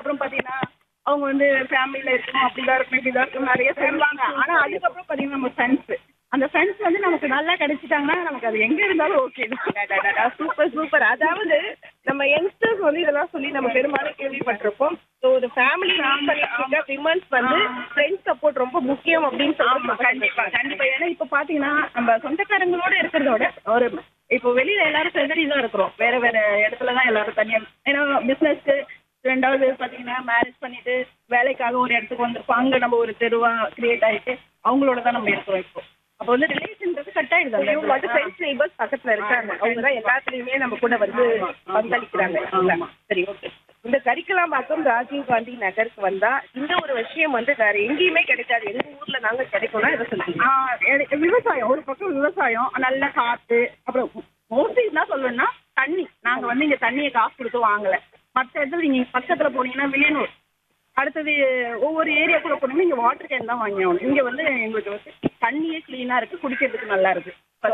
அதுக்கப்புறம் பாத்தீங்கன்னா அவங்க வந்து ஃபேமிலியில இருக்கணும், அப்படிதான் இருக்கணும், இப்படிதான் இருக்கணும் நிறைய சொல்லுவாங்க. ஆனா அதுக்கப்புறம் பாத்தீங்கன்னா நம்ம ஃப்ரெண்ட்ஸ், அந்த ஃப்ரெண்ட்ஸ் வந்து நமக்கு நல்லா கிடைச்சிட்டாங்கன்னா நமக்கு அது எங்க இருந்தாலும் ஓகே தான். Super super. அதாவது நம்ம யங்ஸ்டர்ஸ் வந்து இதெல்லாம் சொல்லி நம்ம பெரும்பாலும் கேள்விப்பட்டிருப்போம். ஸோ ஒரு ஃபேமிலி விமன்ஸ் வந்து ஃப்ரெண்ட்ஸ் சப்போர்ட் ரொம்ப முக்கியம் அப்படின்னு ஆமா, கண்டிப்பா கண்டிப்பா. ஏன்னா இப்ப பாத்தீங்கன்னா நம்ம சொந்தக்காரங்களோட இருக்கிறத விட ஒரு இப்போ வெளியில எல்லாரும் செதறி தான் இருக்கிறோம், வேற வேற இடத்துல தான் எல்லாரும் தனியா. ஏன்னா பிசினஸ்க்கு, ரெண்டாவது பாத்தீங்கன்னா மேரேஜ் பண்ணிட்டு வேலைக்காக ஒரு இடத்துக்கு வந்திருப்போம், அங்க நம்ம ஒரு தெருவா கிரியேட் ஆயிட்டு அவங்களோட தான் நம்ம இருக்கிறோம். இப்போ அப்போ வந்து ரிலேஷன்றது கட் ஆயிடுது. இவங்க வந்து ஃப்ரெண்ட்ஸ் நெய்பர்ஸ் பக்கத்துல இருக்காங்க, அவங்க தான் எல்லாத்துலயுமே நம்ம கூட வந்து பங்களிக்கிறாங்க. சரி, ஓகே. இந்த கரிக்கலாம்பாக்கம் ராஜீவ் காந்தி நகருக்கு வந்தா இந்த ஒரு விஷயம் வந்து வேற எங்கேயுமே கிடைக்காது, எங்க ஊர்ல நாங்க கிடைக்கும்னா இதை சொல்லுங்க. விவசாயம் ஒரு பக்கம், விவசாயம், நல்ல காத்து, அப்புறம் மோஸ்ட்லி என்ன சொல்லுவேன்னா தண்ணி. நாங்க வந்து இங்க தண்ணியை காசு கொடுத்து வாங்கல. மற்ற இடத்துல நீங்க பக்கத்துல போனீங்கன்னா வில்லியனூர், அடுத்தது ஒவ்வொரு ஏரியாக்குள்ள போனீங்கன்னா இங்க வாட்டர் கேன் தான் வாங்கி ஆகணும். இங்க வந்து எங்களுக்கு வந்து தண்ணியே கிளீனா இருக்கு, குடிக்கிறதுக்கு நல்லா இருக்கு.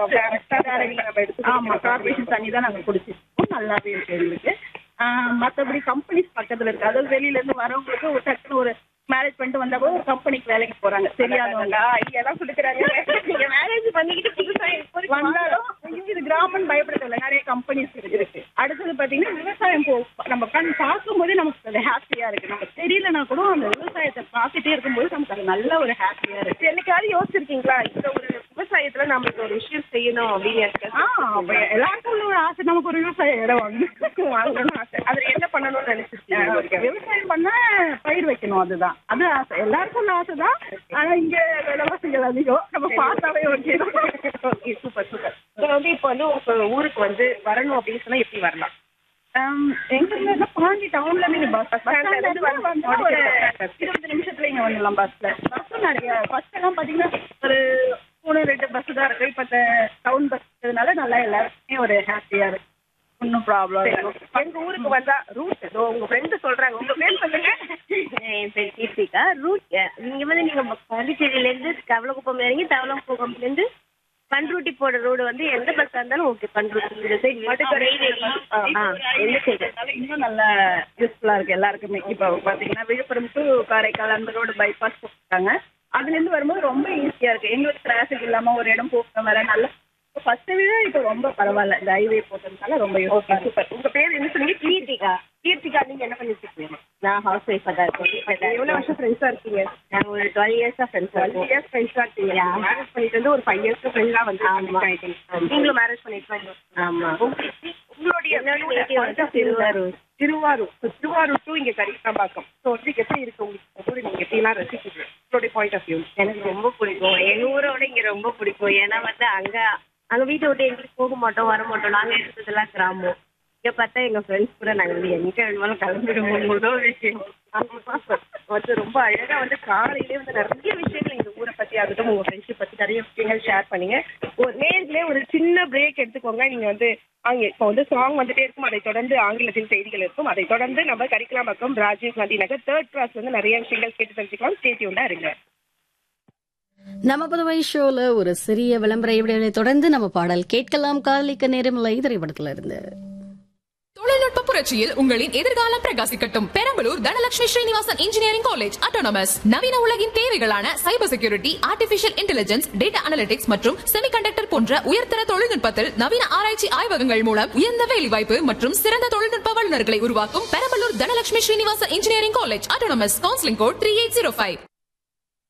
ஆமா, கார்பரேஷன் தண்ணி தான் நாங்க குடிச்சிருக்கோம், நல்லாவே இருக்கு எங்களுக்கு. மற்றபடி கம்பெனிஸ் பக்கத்துல இருக்கு. அதாவது வெளியில இருந்து வரவங்களுக்கு ஒரு டக்குன்னு ஒரு மேரேஜ் பண்ணிட்டு வந்தா கூட ஒரு கம்பெனிக்கு வேலைக்கு போறாங்க, தெரியாதவங்க ஐடியாலாம் கொடுக்குறாங்க. நீங்க மேரேஜ் பண்ணிக்கிட்டு புதுசா வந்தாலும் இது கிராமம் பயப்படுறதில்ல, நிறைய கம்பெனிஸ் இருக்கு. அடுத்தது பாத்தீங்கன்னா விவசாயம் நம்ம பார்க்கும் போதே நமக்கு அது ஹாப்பியா இருக்கு. நம்ம தெரியலனா கூட அந்த விவசாயத்தை பார்த்துட்டே இருக்கும்போது நமக்கு அது நல்ல ஒரு ஹாப்பியா இருக்கு. என்னைக்காவது யோசிச்சிருக்கீங்களா இந்த ஒரு விவசாயத்துல நம்மளுக்கு ஒரு விஷயம் செய்யணும் அப்படின்னு? எல்லாருக்கும் உள்ள ஒரு ஆசை, நமக்கு ஒரு விவசாய இடம் வாங்கணும்னு ஆசை. அதுல என்ன பண்ணணும்னு நினைச்சிருக்கீங்க? விவசாயம் பண்ண பயிர் வைக்கணும், அதுதான் அது ஆசை. எல்லாருக்கும் உள்ள ஆசை தான். ஆனா இங்க விலைவாசிகள் அதிகம், நம்ம பார்த்தாவே ஓகே. Super super. வந்து இப்போ வந்து உங்க ஊருக்கு வந்து வரணும் அப்படின்னு சொன்னா எப்படி வரலாம்? எங்க பாண்டி டவுன்ல நீங்க பஸ் ஒரு 20 நிமிஷத்துல இங்க வந்துடலாம். பஸ் நிறைய பஸ் எல்லாம் பாத்தீங்கன்னா ஒரு 3-2 பஸ் தான் இருக்கு. இப்ப டவுன் பஸ் இருக்கிறதுனால நல்லா எல்லாருக்குமே ஒரு ஹாப்பியா இருக்கு, ஒன்னும் ப்ராப்ளம். எங்க ஊருக்கு வந்தா ரூட் உங்க ஃப்ரெண்டு சொல்றாங்க, உங்க பேர் சொல்லுங்க. என் பேர் கீர்த்திகா. ரூட் நீங்க வந்து நீங்க பாண்டிச்சேரியில இருந்து தவளக்குப்பம் இறங்கி தவளக்குப்பம்ல இருந்து பண்ருட்டி போற ரோடு வந்து எந்த பஸ்ஸா இருந்தாலும் ஓகே. பண்ருட்டி இந்த சைடு எந்த சைடு இன்னும் நல்லா யூஸ்ஃபுல்லா இருக்கு எல்லாருக்குமே. இப்போ பாத்தீங்கன்னா விழுப்புரம் டு காரைக்கால் அந்த ரோடு பைபாஸ் போட்டாங்க. அதுல இருந்து வரும்போது ரொம்ப ஈஸியா இருக்கு. எங்களுக்கு டிராபிக் இல்லாம ஒரு இடம் போக வர நல்ல ஃபர்ஸ்ட் விட இப்போ ரொம்ப பரவாயில்ல. இந்த ஹைவே போட்டதுனால ரொம்ப யூஸ்ஃபுல்லா. சூப்பர். உங்க பேர் என்ன சொன்னீங்க? கீர்த்திகா. கீர்த்திகா, நீங்க என்ன பண்ணிட்டு இருக்கீங்க? நான் ஹவுஸ் ஒய்ஃபா தான் இருக்கேன். எவ்வளவு வருஷம் ஃப்ரெண்ட்ஸா இருக்கீங்க? நாங்கள் ஒரு 12 இயர்ஸா ஃப்ரெண்ட்ஸா 12 இயர்ஸ் ஃப்ரெண்ட்ஸா இருக்கீங்க. மேரேஜ் பண்ணிட்டு வந்து ஒரு 5 இயர்ஸ்க்கு ஃப்ரெண்டா வந்து நீங்களும் மேரேஜ் பண்ணிட்டு? ஆமா. உங்களுடைய திருவாரூர். திருவாரூர் டு இங்க கரிக்கலாம்பாக்கம். ஸோ வந்து எப்படி இருக்கு உங்களுக்கு? நீங்க எப்படிலாம் ரசிக்கிறீங்க? உங்களுடைய பாயிண்ட் ஆஃப் வியூ? எனக்கு ரொம்ப பிடிக்கும். எங்க ஊரோட இங்க ரொம்ப பிடிக்கும். ஏன்னா வந்து அங்க வீட்டை விட்டு எங்களுக்கு போக மாட்டோம், வர மாட்டோம். நாங்க இருக்கிறதெல்லாம் கிராமம். இங்க பார்த்தா எங்க ஃப்ரெண்ட்ஸ் கூட நாங்க வந்து எங்க வேணுமாலும் கிளம்பிடுவோம். முதல் விஷயம் வந்து ரொம்ப அழகா வந்து காலையிலே வந்து நிறைய விஷயங்கள் எங்க ஊரை பத்தி ஆகட்டும், உங்க ஃப்ரெண்ட்ஷிப் பத்தி நிறைய விஷயங்கள் ஷேர் பண்ணீங்க. ஒரு நேர்லயே ஒரு சின்ன பிரேக் எடுத்துக்கோங்க. நீங்க வந்து இப்போ வந்து சாங் வந்துட்டே இருக்கும், அதை தொடர்ந்து ஆங்கிலத்தில் செய்திகள் இருக்கும், அதை தொடர்ந்து நம்ம கரிக்கலாம்பாக்கம் ராஜீவ் காந்தி நகர் 3rd கிராஸ் வந்து நிறைய விஷயங்கள் கேட்டு தெரிஞ்சுக்கலாம். ஸ்டே டியூன்டா இருங்க. நம்ம புதுவை ஷோல ஒரு சிறிய விளம்பர இடைவெளியை தொடர்ந்து நம்ம பாடல் கேட்கலாம். காலிக்க நேரமில்லை திரைப்படத்துல இருந்து. தொழில்நுட்ப புரட்சியில் உங்களின் எதிர்காலம் பிரகாசிக்கட்டும். Perambalur Dhanalakshmi Srinivasan engineering college autonomous நவீன உலகின் தேவைகளான cyber security, artificial intelligence, data analytics மற்றும் செமிகண்டக்டர் போன்ற உயர்தர தொழில்நுட்பத்தில் நவீன ஆராய்ச்சி ஆய்வகங்கள் மூலம் உயர்ந்த வேலைவாய்ப்பு மற்றும் சிறந்த தொழில்நுட்ப வல்லுநர்களை உருவாக்கும் Perambalur Dhanalakshmi Srinivasan engineering college autonomous. Counselling code 3805.